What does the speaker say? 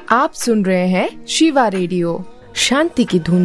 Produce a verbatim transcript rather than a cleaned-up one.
आप सुन रहे हैं शिवा रेडियो, शांति की धुन